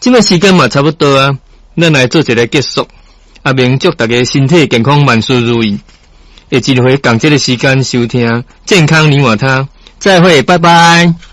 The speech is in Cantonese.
这个时间嘛差不多啊，咱来做一个结束。阿明祝大家身体健康，万事如意。下一回同这个时间收听健康你我他，再会，拜拜。